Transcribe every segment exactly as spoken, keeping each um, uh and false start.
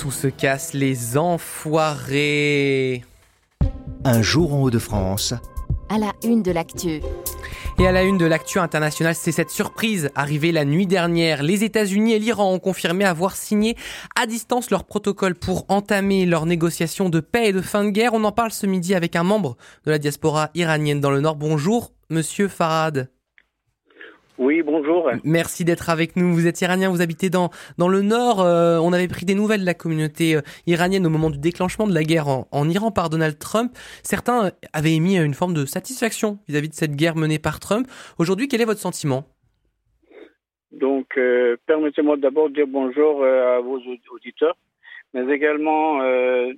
tout se casse, les enfoirés. Un jour en Hauts-de-France. À la une de l'actu. Et à la une de l'actu internationale, c'est cette surprise arrivée la nuit dernière. Les États-Unis et l'Iran ont confirmé avoir signé à distance leur protocole pour entamer leurs négociations de paix et de fin de guerre. On en parle ce midi avec un membre de la diaspora iranienne dans le Nord. Bonjour, monsieur Farhad. Oui, bonjour. Merci d'être avec nous. Vous êtes iranien, vous habitez dans, dans le Nord. Euh, on avait pris des nouvelles de la communauté euh, iranienne au moment du déclenchement de la guerre en, en Iran par Donald Trump. Certains avaient émis une forme de satisfaction vis-à-vis de cette guerre menée par Trump. Aujourd'hui, quel est votre sentiment ? Donc, euh, permettez-moi d'abord de dire bonjour euh, à vos auditeurs, mais également euh,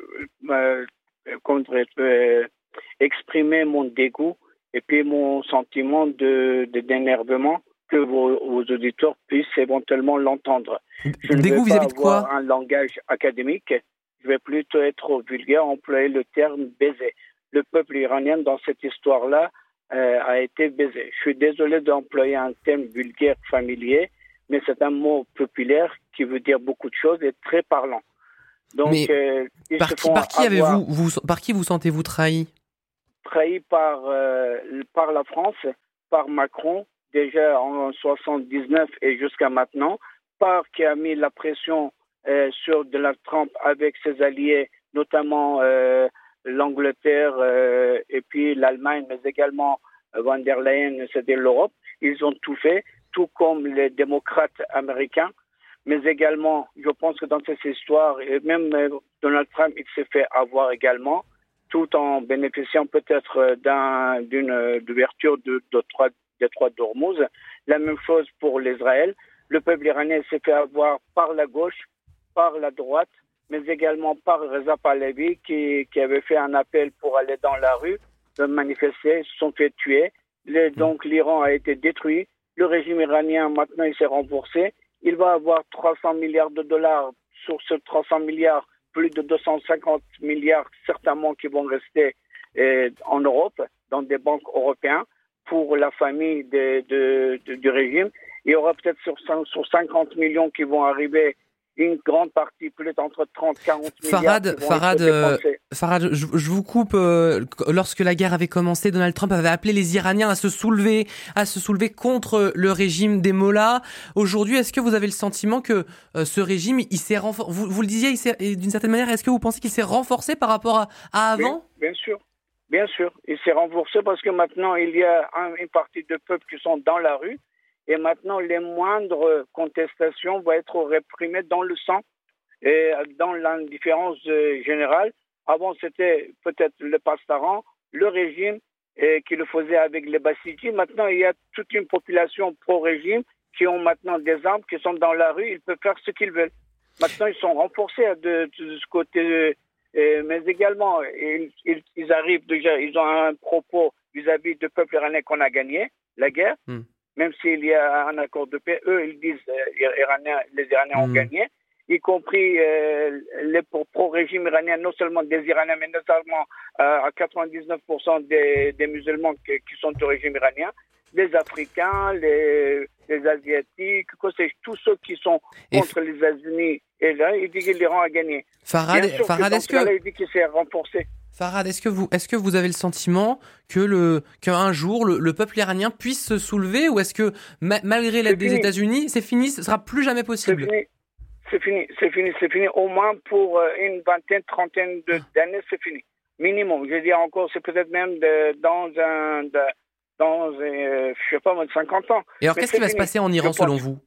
euh, contre, euh, exprimer mon dégoût et puis mon sentiment de, de d'énervement, que vos, vos auditeurs puissent éventuellement l'entendre. Je ne Dégoût vais pas vis-à-vis de quoi ? avoir un langage académique, je vais plutôt être vulgaire, employer le terme baiser. Le peuple iranien dans cette histoire-là euh, a été baisé. Je suis désolé d'employer un terme vulgaire familier, mais c'est un mot populaire qui veut dire beaucoup de choses et très parlant. Donc, mais euh, ils par, se qui, font par qui avoir... avez-vous, vous, par qui vous sentez-vous trahi ? trahi par, euh, par la France, par Macron, déjà en soixante-dix-neuf et jusqu'à maintenant, par qui a mis la pression euh, sur Donald Trump avec ses alliés, notamment euh, l'Angleterre euh, et puis l'Allemagne, mais également euh, von der Leyen, c'est-à-dire l'Europe. Ils ont tout fait, tout comme les démocrates américains, mais également, je pense que dans cette histoire, et même euh, Donald Trump, il s'est fait avoir également, tout en bénéficiant peut-être d'un, d'une ouverture de, de trois, des trois d'Ormuz. La même chose pour l'Israël. Le peuple iranien s'est fait avoir par la gauche, par la droite, mais également par Reza Pahlavi qui, qui avait fait un appel pour aller dans la rue, de manifester, se sont fait tuer. Les, donc l'Iran a été détruit. Le régime iranien, maintenant, il s'est renforcé. Il va avoir trois cents milliards de dollars. Sur ces trois cents milliards, plus de deux cent cinquante milliards certainement qui vont rester euh, en Europe, dans des banques européennes, pour la famille de, de, de, du régime. Il y aura peut-être sur, sur cinquante millions qui vont arriver, une grande partie, peut-être entre trente et quarante Farhad, milliards qui vont Farhad, être dépensés. euh, Farhad, je, je vous coupe. Euh, lorsque la guerre avait commencé, Donald Trump avait appelé les Iraniens à se soulever, à se soulever contre le régime des mollahs. Aujourd'hui, est-ce que vous avez le sentiment que euh, ce régime, il s'est renforcé, vous, vous le disiez, il s'est, d'une certaine manière, est-ce que vous pensez qu'il s'est renforcé par rapport à, à avant ? Oui, bien sûr, bien sûr. Il s'est renforcé parce que maintenant, il y a un, une partie de peuple qui sont dans la rue et maintenant, les moindres contestations vont être réprimées dans le sang et dans l'indifférence euh, générale. Avant, c'était peut-être le pastaran, le régime et qui le faisait avec les bassidji. Maintenant, il y a toute une population pro-régime qui ont maintenant des armes, qui sont dans la rue, ils peuvent faire ce qu'ils veulent. Maintenant, ils sont renforcés de, de ce côté, euh, mais également, ils, ils, ils arrivent déjà, ils ont un propos vis-à-vis du peuple iranien qu'on a gagné la guerre, mm. même s'il y a un accord de paix, eux, ils disent euh, Iraniens, les Iraniens mm. ont gagné, y compris euh, les pro-régime iranien, non seulement des Iraniens, mais notamment euh, à quatre-vingt-dix-neuf pour cent des, des musulmans qui, qui sont au régime iranien, les Africains, les, les Asiatiques, c'est tous ceux qui sont contre f... les États-Unis. Et là, il dit que l'Iran a gagné. Farhad, Farhad, que est-ce que... Là, il dit qu'il s'est renforcé. Farhad, est-ce que vous, est-ce que vous avez le sentiment que le, qu'un jour le, le peuple iranien puisse se soulever, ou est-ce que ma, malgré l'aide des États-Unis, c'est fini, ce sera plus jamais possible? C'est fini, c'est fini, c'est fini, c'est fini. Au moins pour une vingtaine, trentaine de, d'années, c'est fini. Minimum. Je veux dire encore, c'est peut-être même de, dans un, de, dans, euh, je sais pas, moins de cinquante ans. Et alors, mais qu'est-ce qui va fini. se passer en Iran, selon vous?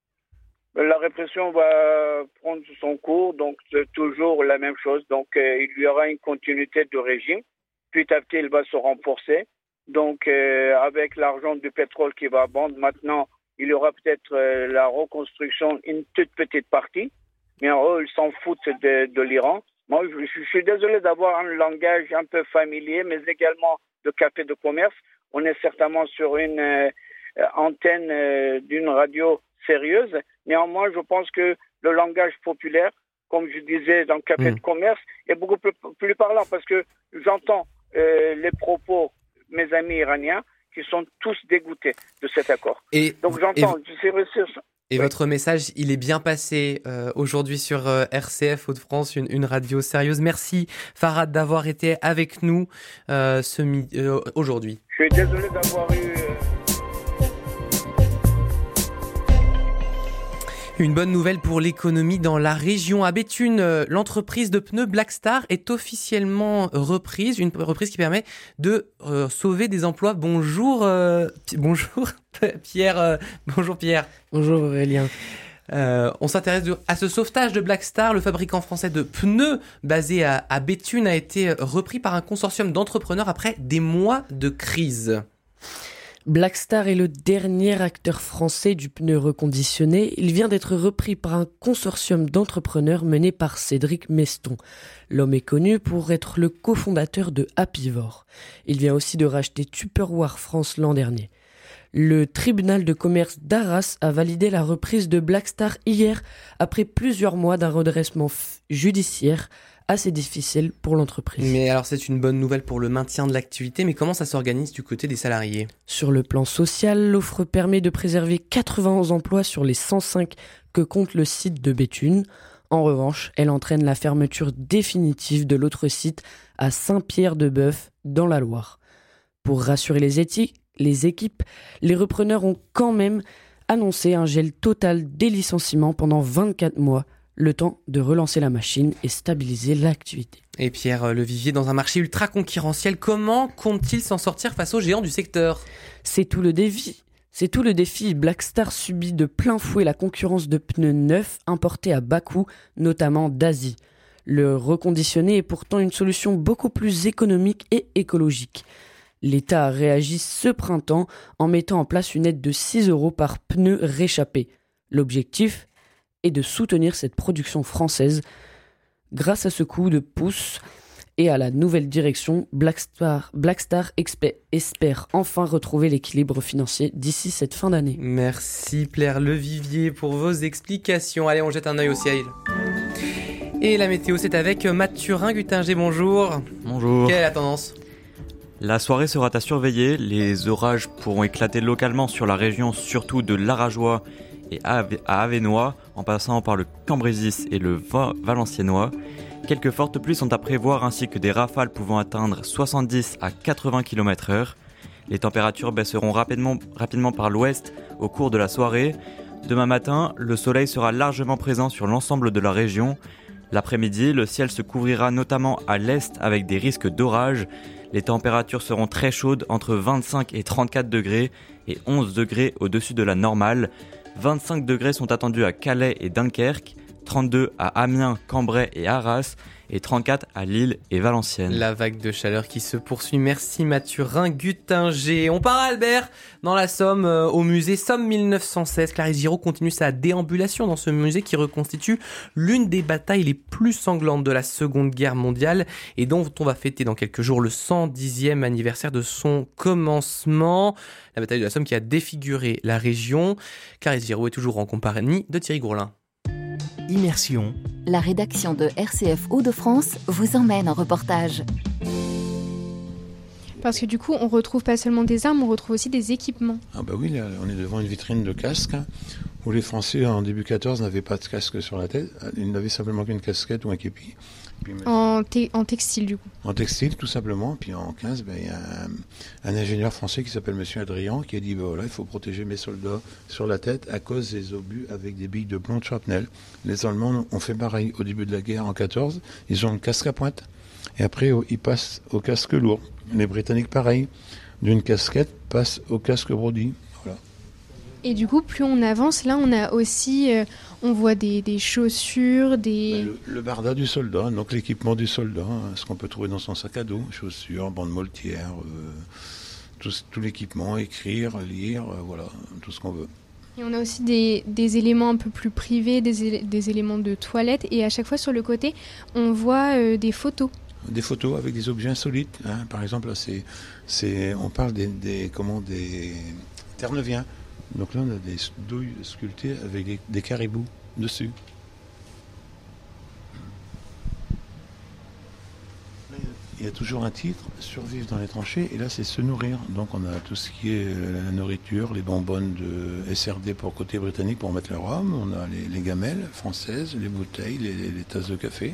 La répression va prendre son cours, donc c'est toujours la même chose. Donc, euh, il y aura une continuité de régime. Petit à petit, il va se renforcer. Donc, euh, avec l'argent du pétrole qui va abonder, maintenant, il y aura peut-être euh, la reconstruction, une toute petite partie. Mais en gros, ils s'en foutent de, de l'Iran. Moi, je, je suis désolé d'avoir un langage un peu familier, mais également de café de commerce. On est certainement sur une euh, antenne euh, d'une radio sérieuse. Néanmoins, je pense que le langage populaire, comme je disais dans le café mmh. de commerce, est beaucoup plus, plus parlant parce que j'entends euh, les propos de mes amis iraniens qui sont tous dégoûtés de cet accord. Et, Donc j'entends, et... c'est vrai, Et oui. votre message, il est bien passé euh, aujourd'hui sur euh, R C F Hauts-de-France, une, une radio sérieuse. Merci Farhad d'avoir été avec nous euh, ce mi- euh, aujourd'hui. Je suis désolé d'avoir eu... Euh... Une bonne nouvelle pour l'économie dans la région. À Béthune, l'entreprise de pneus Blackstar est officiellement reprise, une reprise qui permet de euh, sauver des emplois. Bonjour, euh, bonjour Pierre. Euh, bonjour Pierre. Bonjour Aurélien. Euh, on s'intéresse de, à ce sauvetage de Blackstar. Le fabricant français de pneus basé à, à Béthune a été repris par un consortium d'entrepreneurs après des mois de crise. Blackstar est le dernier acteur français du pneu reconditionné. Il vient d'être repris par un consortium d'entrepreneurs mené par Cédric Meston. L'homme est connu pour être le cofondateur de Happyvore. Il vient aussi de racheter Tupperware France l'an dernier. Le tribunal de commerce d'Arras a validé la reprise de Blackstar hier après plusieurs mois d'un redressement f- judiciaire assez difficile pour l'entreprise. Mais alors c'est une bonne nouvelle pour le maintien de l'activité, mais comment ça s'organise du côté des salariés ? Sur le plan social, l'offre permet de préserver quatre-vingts emplois sur les cent cinq que compte le site de Béthune. En revanche, elle entraîne la fermeture définitive de l'autre site à Saint-Pierre-de-Bœuf, dans la Loire. Pour rassurer les, éti- les équipes, les repreneurs ont quand même annoncé un gel total des licenciements pendant vingt-quatre mois, le temps de relancer la machine et stabiliser l'activité. Et Pierre Levivier, dans un marché ultra concurrentiel, comment compte-t-il s'en sortir face aux géants du secteur ? C'est tout le défi. C'est tout le défi. Blackstar subit de plein fouet la concurrence de pneus neufs importés à bas coût, notamment d'Asie. Le reconditionné est pourtant une solution beaucoup plus économique et écologique. L'État a réagi ce printemps en mettant en place une aide de six euros par pneu réchappé. L'objectif est de soutenir cette production française. Grâce à ce coup de pouce et à la nouvelle direction, Blackstar, Blackstar expé- espère enfin retrouver l'équilibre financier d'ici cette fin d'année. Merci Pierre Levivier pour vos explications. Allez, on jette un œil au ciel. Et la météo, c'est avec Mathurin Gutinger, bonjour. Bonjour. Quelle est la tendance ? La soirée sera à surveiller. Les orages pourront éclater localement sur la région, surtout de l'Arageois et à Avesnois, en passant par le Cambrésis et le Valenciennois. Quelques fortes pluies sont à prévoir, ainsi que des rafales pouvant atteindre soixante-dix à quatre-vingts kilomètres heure. Les températures baisseront rapidement, rapidement par l'ouest au cours de la soirée. Demain matin, le soleil sera largement présent sur l'ensemble de la région. L'après-midi, le ciel se couvrira notamment à l'est avec des risques d'orage. Les températures seront très chaudes, entre vingt-cinq et trente-quatre degrés et onze degrés au-dessus de la normale. vingt-cinq degrés sont attendus à Calais et Dunkerque, trente-deux à Amiens, Cambrai et Arras, et trente-quatre à Lille et Valenciennes. La vague de chaleur qui se poursuit. Merci Mathurin Gutinger. On part à Albert, dans la Somme, euh, au musée Somme mille neuf cent seize. Clarisse Giraud continue sa déambulation dans ce musée qui reconstitue l'une des batailles les plus sanglantes de la Seconde Guerre mondiale et dont on va fêter dans quelques jours le cent dixième anniversaire de son commencement. La bataille de la Somme qui a défiguré la région. Clarisse Giraud est toujours en compagnie de Thierry Gourlin. Immersion. La rédaction de R C F Hauts-de-France vous emmène en reportage. Parce que du coup, on retrouve pas seulement des armes, on retrouve aussi des équipements. Ah bah oui, là, on est devant une vitrine de casques, hein, où les Français, en début quatorze, n'avaient pas de casque sur la tête. Ils n'avaient simplement qu'une casquette ou un képi. Puis, En, te- en textile, du coup. en textile, tout simplement. Puis en quinze, ben, il y a un, un ingénieur français qui s'appelle Monsieur Adrian, qui a dit, ben voilà, il faut protéger mes soldats sur la tête à cause des obus avec des billes de plomb de shrapnel. Les Allemands ont fait pareil au début de la guerre en quatorze. Ils ont le casque à pointe. Et après, ils passent au casque lourd. Les Britanniques, pareil. D'une casquette, passent au casque brody. Voilà. Et du coup, plus on avance, là, on a aussi, euh, on voit des, des chaussures, des... Ben, le, le barda du soldat, donc l'équipement du soldat, hein, ce qu'on peut trouver dans son sac à dos, chaussures, bandes moltières, euh, tout, tout l'équipement, écrire, lire, euh, voilà, tout ce qu'on veut. Et on a aussi des, des éléments un peu plus privés, des, élé- des éléments de toilette. Et à chaque fois, sur le côté, on voit euh, des photos. Des photos avec des objets insolites, hein. Par exemple, là, c'est, c'est, on parle des, des, comment, des Terre-Neuviens. Donc là, on a des douilles sculptées avec des, des caribous dessus. il y a toujours un titre, survivre dans les tranchées, et là c'est se nourrir. Donc on a tout ce qui est euh, la nourriture, les bonbonnes de S R D pour côté britannique pour mettre le rhum, on a les, les gamelles françaises, les bouteilles, les, les tasses de café.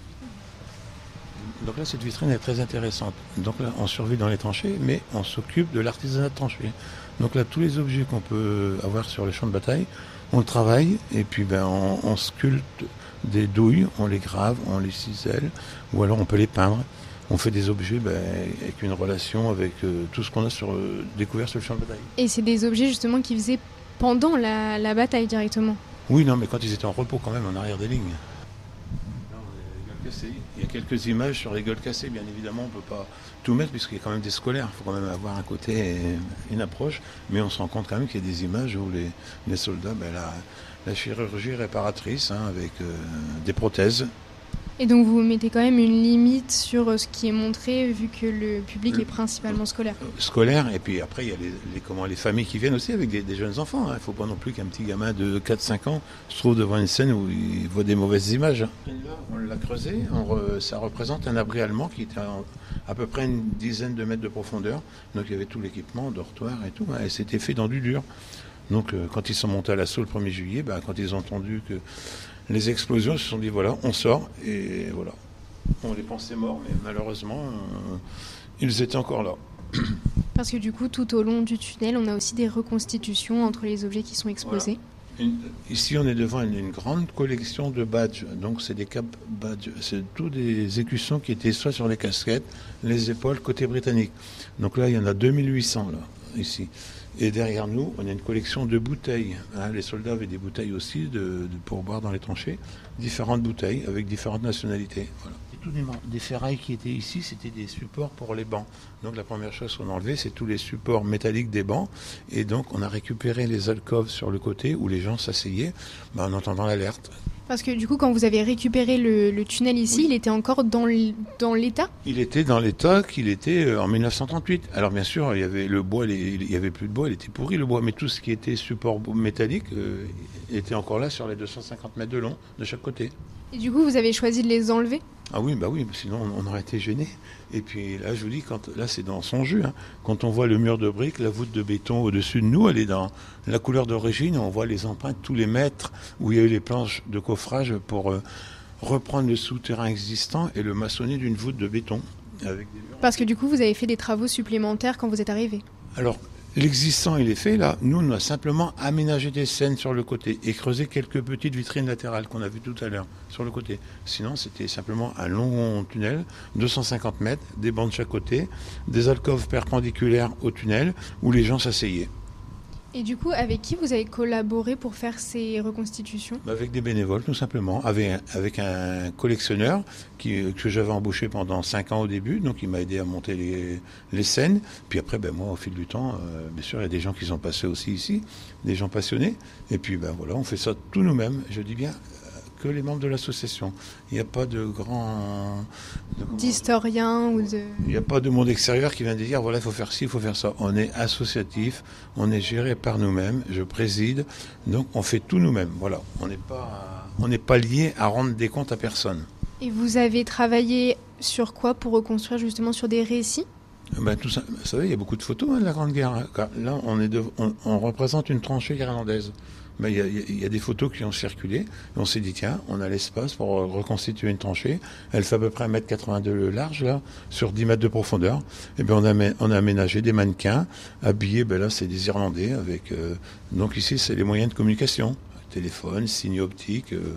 Donc là cette vitrine est très intéressante. Donc là on survit dans les tranchées, mais on s'occupe de l'artisanat de tranchées. Donc là tous les objets qu'on peut avoir sur les champs de bataille, on le travaille, et puis ben, on, on sculpte des douilles, on les grave, on les cisèle, ou alors on peut les peindre. On fait des objets ben, avec une relation avec euh, tout ce qu'on a sur, euh, découvert sur le champ de bataille. Et c'est des objets justement qu'ils faisaient pendant la, la bataille directement? Oui, non, mais quand ils étaient en repos quand même, en arrière des lignes. Il y a quelques images sur les gueules cassées, bien évidemment, on ne peut pas tout mettre puisqu'il y a quand même des scolaires, il faut quand même avoir un côté, une approche, mais on se rend compte quand même qu'il y a des images où les, les soldats, ben, la, la chirurgie réparatrice hein, avec euh, des prothèses. Et donc vous mettez quand même une limite sur ce qui est montré vu que le public est principalement scolaire. Scolaire, et puis après il y a les, les, comment, les familles qui viennent aussi avec des, des jeunes enfants. Il hein. ne faut pas non plus qu'un petit gamin de quatre cinq ans se trouve devant une scène où il voit des mauvaises images. On l'a creusé, on re, ça représente un abri allemand qui était en, à peu près une dizaine de mètres de profondeur. Donc il y avait tout l'équipement, dortoir et tout, hein, et c'était fait dans du dur. Donc euh, quand ils sont montés à l'assaut le premier juillet, bah, quand ils ont entendu que les explosions, ils se sont dit voilà, on sort, et voilà. On les pensait morts, mais malheureusement, euh, ils étaient encore là. Parce que du coup, tout au long du tunnel, on a aussi des reconstitutions entre les objets qui sont exposés. Voilà. Une, ici, on est devant une, une grande collection de badges. Donc, c'est des cap badges. C'est tous des écussons qui étaient soit sur les casquettes, les épaules, côté britannique. Donc là, il y en a deux mille huit cents, là, ici. Et derrière nous, on a une collection de bouteilles. Hein, les soldats avaient des bouteilles aussi de, de, pour boire dans les tranchées. Différentes bouteilles avec différentes nationalités. Voilà. Et tout des, des ferrailles qui étaient ici, c'était des supports pour les bancs. Donc la première chose qu'on a enlevée, c'est tous les supports métalliques des bancs. Et donc on a récupéré les alcôves sur le côté où les gens s'asseyaient ben, en entendant l'alerte. Parce que du coup, quand vous avez récupéré le, le tunnel ici, oui. il était encore dans, l, dans l'état ? Il était dans l'état qu'il était en dix-neuf cent trente-huit. Alors bien sûr, il y avait le bois, il y avait plus de bois, il était pourri le bois, mais tout ce qui était support métallique euh, était encore là sur les deux cent cinquante mètres de long de chaque côté. Et du coup, vous avez choisi de les enlever ? Ah oui, bah oui, sinon on aurait été gênés. Et puis là, je vous dis, quand, là c'est dans son jus. Hein. Quand on voit le mur de briques, la voûte de béton au-dessus de nous, elle est dans la couleur d'origine. On voit les empreintes, tous les mètres où il y a eu les planches de coffrage pour euh, reprendre le souterrain existant et le maçonner d'une voûte de béton. Avec des murs. Parce que du coup, vous avez fait des travaux supplémentaires quand vous êtes arrivé. Alors, l'existant, il est fait. Là, nous, on a simplement aménagé des scènes sur le côté et creusé quelques petites vitrines latérales qu'on a vues tout à l'heure sur le côté. Sinon, c'était simplement un long tunnel, deux cent cinquante mètres, des bancs de chaque côté, des alcôves perpendiculaires au tunnel où les gens s'asseyaient. Et du coup, avec qui vous avez collaboré pour faire ces reconstitutions ? Avec des bénévoles, tout simplement. Avec un, avec un collectionneur qui, que j'avais embauché pendant cinq ans au début. Donc, il m'a aidé à monter les, les scènes. Puis après, ben, moi, au fil du temps, euh, bien sûr, il y a des gens qui sont passés aussi ici, des gens passionnés. Et puis, ben, voilà, on fait ça tout nous-mêmes. Je dis bien que les membres de l'association. Il n'y a pas de grands... d'historiens ou de... Il n'y a pas de monde extérieur qui vient de dire, voilà, il faut faire ci, il faut faire ça. On est associatif, on est géré par nous-mêmes, je préside, donc on fait tout nous-mêmes. Voilà, on n'est pas, on n'est pas lié à rendre des comptes à personne. Et vous avez travaillé sur quoi pour reconstruire justement sur des récits ? Ben, tout ça, vous savez, il y a beaucoup de photos hein, de la Grande Guerre. Là, on, est de, on, on représente une tranchée irlandaise. Ben, il, y a, il y a des photos qui ont circulé. Et on s'est dit, tiens, on a l'espace pour reconstituer une tranchée. Elle fait à peu près un mètre quatre-vingt-deux large, là, sur dix mètres de profondeur. Et ben, on a, on a aménagé des mannequins habillés. Ben là, c'est des Irlandais. Avec, euh, donc ici, c'est les moyens de communication. Téléphone, signaux optiques... Euh,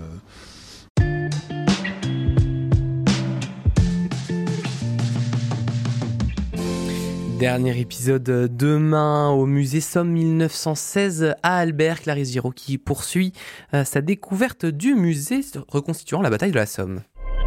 Dernier épisode demain au musée Somme mille neuf cent seize à Albert. Clarisse Giraud qui poursuit euh, sa découverte du musée reconstituant la bataille de la Somme.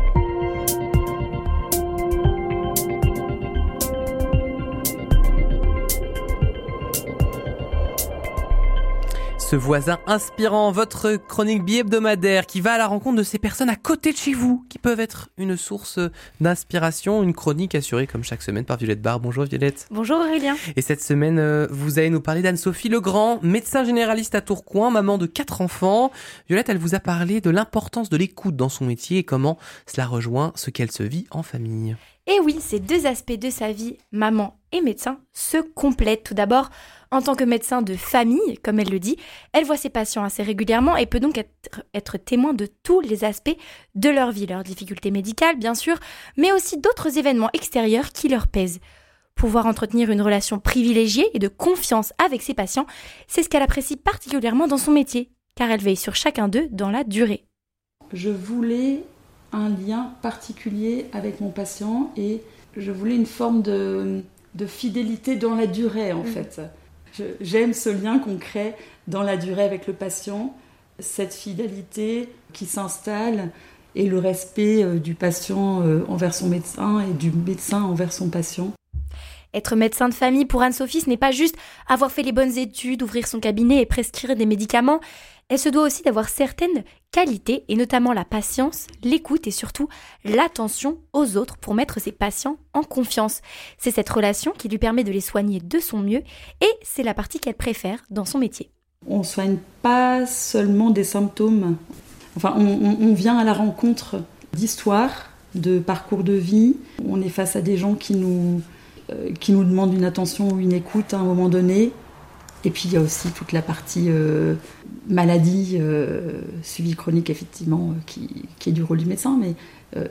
Ce voisin inspirant, votre chronique bi-hebdomadaire qui va à la rencontre de ces personnes à côté de chez vous, qui peuvent être une source d'inspiration, une chronique assurée comme chaque semaine par Violette Barre. Bonjour Violette. Bonjour Aurélien. Et cette semaine, vous allez nous parler d'Anne-Sophie Legrand, médecin généraliste à Tourcoing, maman de quatre enfants. Violette, elle vous a parlé de l'importance de l'écoute dans son métier et comment cela rejoint ce qu'elle se vit en famille. Et oui, ces deux aspects de sa vie, maman et médecin, se complètent. Tout d'abord, en tant que médecin de famille, comme elle le dit, elle voit ses patients assez régulièrement et peut donc être, être témoin de tous les aspects de leur vie, leurs difficultés médicales bien sûr, mais aussi d'autres événements extérieurs qui leur pèsent. Pouvoir entretenir une relation privilégiée et de confiance avec ses patients, c'est ce qu'elle apprécie particulièrement dans son métier, car elle veille sur chacun d'eux dans la durée. Je voulais un lien particulier avec mon patient et je voulais une forme de, de fidélité dans la durée en mmh. fait. Je, j'aime ce lien qu'on crée dans la durée avec le patient, cette fidélité qui s'installe et le respect euh, du patient euh, envers son médecin et du médecin envers son patient. Être médecin de famille pour Anne-Sophie, ce n'est pas juste avoir fait les bonnes études, ouvrir son cabinet et prescrire des médicaments. Elle se doit aussi d'avoir certaines qualités, et notamment la patience, l'écoute et surtout l'attention aux autres pour mettre ses patients en confiance. C'est cette relation qui lui permet de les soigner de son mieux et c'est la partie qu'elle préfère dans son métier. On ne soigne pas seulement des symptômes. Enfin, on, on, on vient à la rencontre d'histoires, de parcours de vie. On est face à des gens qui nous... qui nous demandent une attention ou une écoute à un moment donné. Et puis il y a aussi toute la partie euh, maladie, euh, suivi chronique effectivement, euh, qui, qui est du rôle du médecin, mais euh,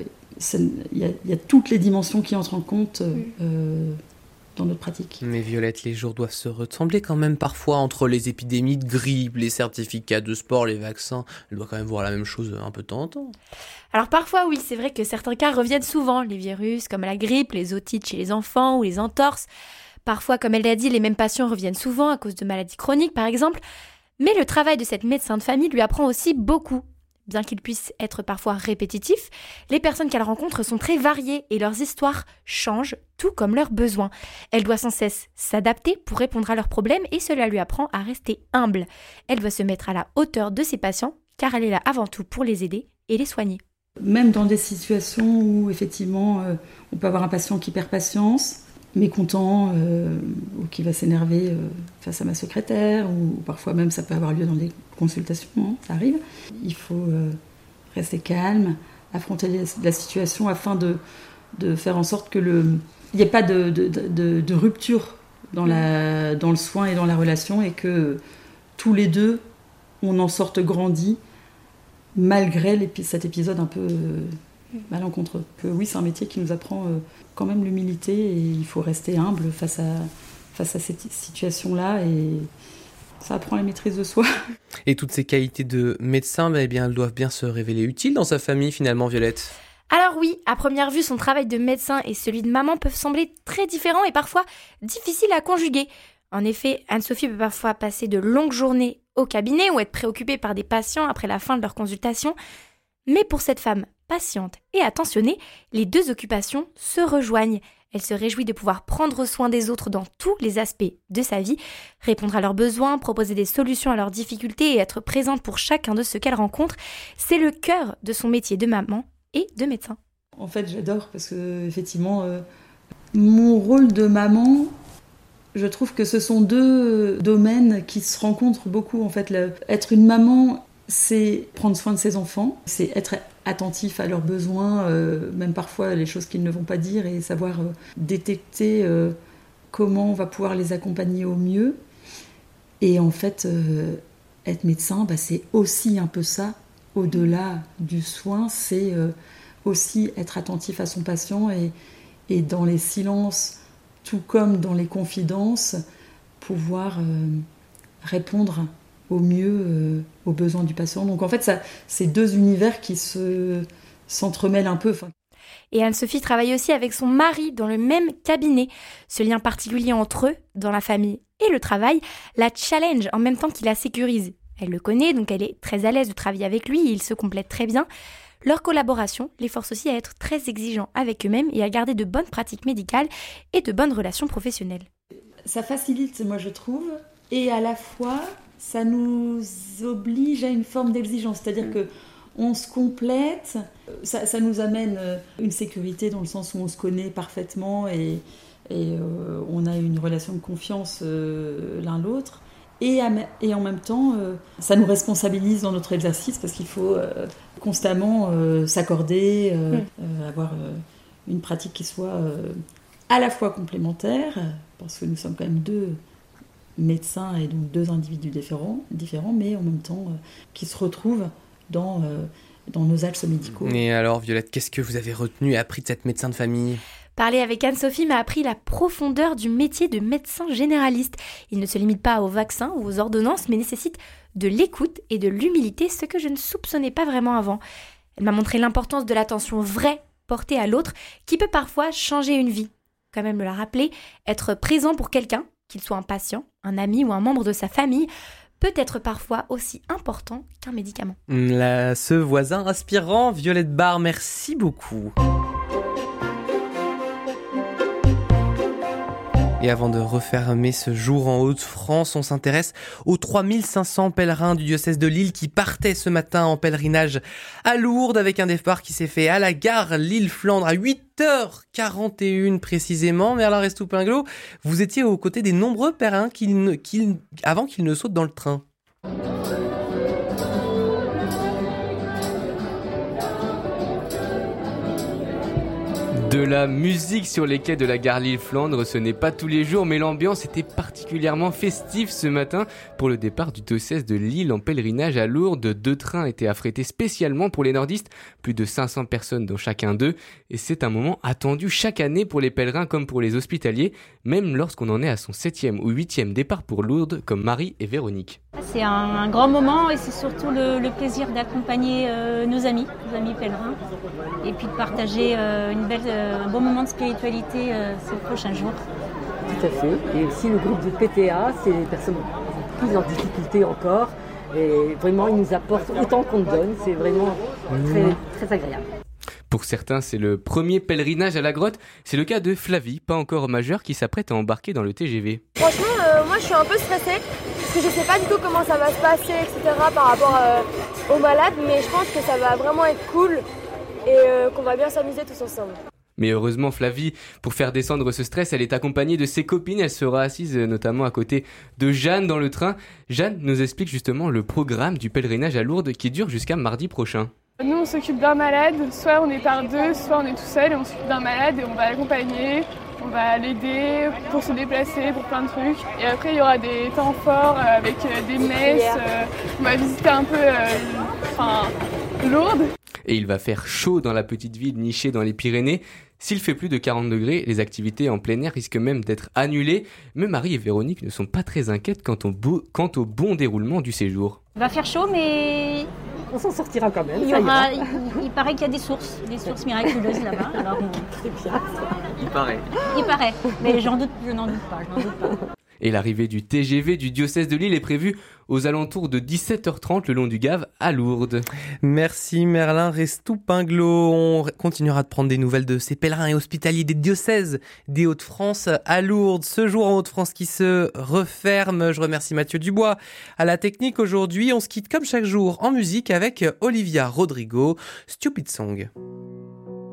il y, y a toutes les dimensions qui entrent en compte euh, dans notre pratique. Mais Violette, les jours doivent se ressembler quand même parfois entre les épidémies de grippe, les certificats de sport, les vaccins. Elle doit quand même voir la même chose un peu de temps en temps. Alors parfois oui, c'est vrai que certains cas reviennent souvent, les virus comme la grippe, les otites chez les enfants ou les entorses. Parfois, comme elle l'a dit, les mêmes patients reviennent souvent à cause de maladies chroniques par exemple. Mais le travail de cette médecin de famille lui apprend aussi beaucoup. Bien qu'il puisse être parfois répétitif, les personnes qu'elle rencontre sont très variées et leurs histoires changent, tout comme leurs besoins. Elle doit sans cesse s'adapter pour répondre à leurs problèmes et cela lui apprend à rester humble. Elle doit se mettre à la hauteur de ses patients car elle est là avant tout pour les aider et les soigner. Même dans des situations où effectivement euh, on peut avoir un patient qui perd patience, mécontent euh, ou qui va s'énerver euh, face à ma secrétaire, ou parfois même ça peut avoir lieu dans des consultations, hein, ça arrive. Il faut euh, rester calme, affronter la situation afin de, de faire en sorte que le, il n'y ait pas de, de, de, de rupture dans, la, dans le soin et dans la relation et que tous les deux on en sorte grandis malgré l'épi- cet épisode un peu euh, malencontreux. Que oui, c'est un métier qui nous apprend euh, quand même l'humilité et il faut rester humble face à, face à cette situation-là et ça apprend la maîtrise de soi. Et toutes ces qualités de médecin, eh bien, elles doivent bien se révéler utiles dans sa famille finalement, Violette. Alors oui, à première vue, son travail de médecin et celui de maman peuvent sembler très différents et parfois difficiles à conjuguer. En effet, Anne-Sophie peut parfois passer de longues journées au cabinet ou être préoccupée par des patients après la fin de leur consultation. Mais pour cette femme patiente et attentionnée, les deux occupations se rejoignent. Elle se réjouit de pouvoir prendre soin des autres dans tous les aspects de sa vie, répondre à leurs besoins, proposer des solutions à leurs difficultés et être présente pour chacun de ceux qu'elle rencontre. C'est le cœur de son métier de maman et de médecin. En fait, j'adore parce que effectivement, euh, mon rôle de maman, je trouve que ce sont deux domaines qui se rencontrent beaucoup. En fait, le, être une maman, c'est prendre soin de ses enfants, c'est être attentif à leurs besoins, euh, même parfois les choses qu'ils ne vont pas dire, et savoir euh, détecter euh, comment on va pouvoir les accompagner au mieux. Et en fait, euh, être médecin, bah, c'est aussi un peu ça. Au-delà du soin, c'est euh, aussi être attentif à son patient et, et dans les silences, tout comme dans les confidences, pouvoir euh, répondre au mieux euh, aux besoins du patient. Donc en fait, ça, c'est deux univers qui se, s'entremêlent un peu. Enfin. Et Anne-Sophie travaille aussi avec son mari dans le même cabinet. Ce lien particulier entre eux, dans la famille et le travail, la challenge en même temps qu'il la sécurise. Elle le connaît, donc elle est très à l'aise de travailler avec lui, et ils se complètent très bien. Leur collaboration les force aussi à être très exigeants avec eux-mêmes et à garder de bonnes pratiques médicales et de bonnes relations professionnelles. Ça facilite, moi je trouve, et à la fois, ça nous oblige à une forme d'exigence. C'est-à-dire mmh. qu'on se complète, ça, ça nous amène une sécurité dans le sens où on se connaît parfaitement et, et euh, on a une relation de confiance euh, l'un l'autre. Et, à, et en même temps, euh, ça nous responsabilise dans notre exercice parce qu'il faut euh, constamment euh, s'accorder, euh, mmh. euh, avoir euh, une pratique qui soit euh, à la fois complémentaire, parce que nous sommes quand même deux médecins et donc deux individus différents, différents mais en même temps euh, qui se retrouvent dans, euh, dans nos axes médicaux. Et alors Violette, qu'est-ce que vous avez retenu et appris de cette médecin de famille ? Parler avec Anne-Sophie m'a appris la profondeur du métier de médecin généraliste. Il ne se limite pas aux vaccins ou aux ordonnances, mais nécessite de l'écoute et de l'humilité, ce que je ne soupçonnais pas vraiment avant. Elle m'a montré l'importance de l'attention vraie portée à l'autre, qui peut parfois changer une vie. Quand même me l'a rappelé, être présent pour quelqu'un, qu'il soit un patient, un ami ou un membre de sa famille, peut être parfois aussi important qu'un médicament. Là, ce voisin inspirant, Violette Barre, merci beaucoup. Et avant de refermer ce jour en Hauts-de-France, on s'intéresse aux trois mille cinq cents pèlerins du diocèse de Lille qui partaient ce matin en pèlerinage à Lourdes avec un départ qui s'est fait à la gare Lille-Flandre à huit heures quarante et une précisément. Merlin Restou-Pinglo, vous étiez aux côtés des nombreux pèlerins qui, qui, avant qu'ils ne sautent dans le train. De la musique sur les quais de la gare Lille-Flandre, ce n'est pas tous les jours, mais l'ambiance était particulièrement festive ce matin pour le départ du diocèse de Lille en pèlerinage à Lourdes. Deux trains étaient affrétés spécialement pour les nordistes, plus de cinq cents personnes dans chacun d'eux, et c'est un moment attendu chaque année pour les pèlerins comme pour les hospitaliers, même lorsqu'on en est à son septième ou huitième départ pour Lourdes, comme Marie et Véronique. C'est un, un grand moment et c'est surtout le, le plaisir d'accompagner euh, nos amis, nos amis pèlerins, et puis de partager euh, une belle, euh, un bon moment de spiritualité euh, ces prochains jours. Tout à fait. Et aussi le groupe de P T A, c'est les personnes plus en difficulté encore. Et vraiment, ils nous apportent autant qu'on donne. C'est vraiment très, très agréable. Pour certains, c'est le premier pèlerinage à la grotte. C'est le cas de Flavie, pas encore majeure, qui s'apprête à embarquer dans le T G V. Franchement, euh, moi je suis un peu stressée parce que je sais pas du tout comment ça va se passer, et cetera par rapport euh, aux malades, mais je pense que ça va vraiment être cool et euh, qu'on va bien s'amuser tous ensemble. Mais heureusement, Flavie, pour faire descendre ce stress, elle est accompagnée de ses copines. Elle sera assise notamment à côté de Jeanne dans le train. Jeanne nous explique justement le programme du pèlerinage à Lourdes qui dure jusqu'à mardi prochain. Nous, on s'occupe d'un malade, soit on est par deux, soit on est tout seul et on s'occupe d'un malade et on va l'accompagner, on va l'aider pour se déplacer, pour plein de trucs. Et après, il y aura des temps forts avec des messes, euh, on va visiter un peu euh, enfin, Lourdes. Et il va faire chaud dans la petite ville nichée dans les Pyrénées. S'il fait plus de quarante degrés, les activités en plein air risquent même d'être annulées. Mais Marie et Véronique ne sont pas très inquiètes quant au, beau, quant au bon déroulement du séjour. Il va faire chaud, mais on s'en sortira quand même. Il, y aura, il, il paraît qu'il y a des sources, des sources miraculeuses là-bas. Alors, très bien. Il paraît. Il paraît, mais j'en doute, je n'en doute pas, je n'en doute pas. Et l'arrivée du T G V du diocèse de Lille est prévue aux alentours de dix-sept heures trente le long du Gave à Lourdes. Merci Merlin Restou-Pinglo. On continuera de prendre des nouvelles de ces pèlerins et hospitaliers des diocèses des Hauts-de-France à Lourdes. Ce jour en Hauts-de-France qui se referme. Je remercie Mathieu Dubois à la technique aujourd'hui. On se quitte comme chaque jour en musique avec Olivia Rodrigo, Stupid Song.